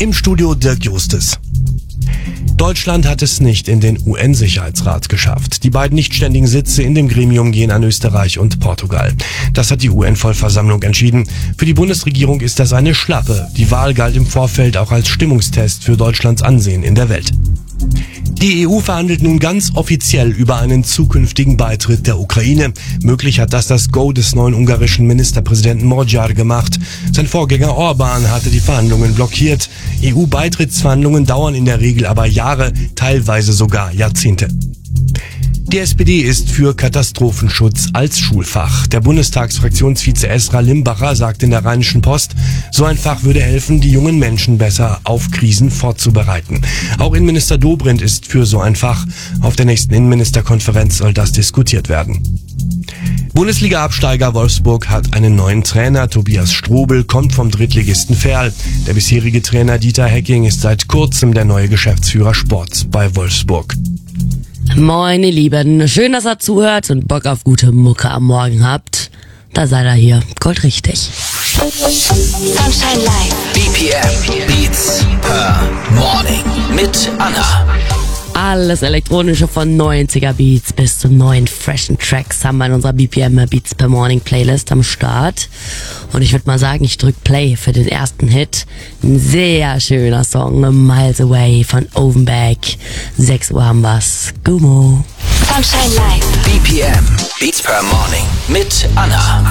Im Studio Dirk Justes. Deutschland hat es nicht in den UN-Sicherheitsrat geschafft. Die beiden nichtständigen Sitze in dem Gremium gehen an Österreich und Portugal. Das hat die UN-Vollversammlung entschieden. Für die Bundesregierung ist das eine Schlappe. Die Wahl galt im Vorfeld auch als Stimmungstest für Deutschlands Ansehen in der Welt. Die EU verhandelt nun ganz offiziell über einen zukünftigen Beitritt der Ukraine. Möglich hat das Go des neuen ungarischen Ministerpräsidenten Magyar gemacht. Sein Vorgänger Orbán hatte die Verhandlungen blockiert. EU-Beitrittsverhandlungen dauern in der Regel aber Jahre, teilweise sogar Jahrzehnte. Die SPD ist für Katastrophenschutz als Schulfach. Der Bundestagsfraktionsvize Esra Limbacher sagt in der Rheinischen Post, so ein Fach würde helfen, die jungen Menschen besser auf Krisen vorzubereiten. Auch Innenminister Dobrindt ist für so ein Fach. Auf der nächsten Innenministerkonferenz soll das diskutiert werden. Bundesliga-Absteiger Wolfsburg hat einen neuen Trainer. Tobias Strobel kommt vom Drittligisten Verl. Der bisherige Trainer Dieter Hecking ist seit kurzem der neue Geschäftsführer Sport bei Wolfsburg. Moin, ihr Lieben. Schön, dass ihr zuhört und Bock auf gute Mucke am Morgen habt. Da seid ihr hier. Goldrichtig. Sunshine Live. BPM Beats per Morning mit Anna. Alles Elektronische von 90er Beats bis zu neuen freshen Tracks haben wir in unserer BPM Beats per Morning Playlist am Start. Und ich würde mal sagen, ich drück Play für den ersten Hit. Ein sehr schöner Song, Miles Away von Ovenback. 6 Uhr haben wir's. Gummo. Sunshine Live. BPM Beats per Morning mit Anna.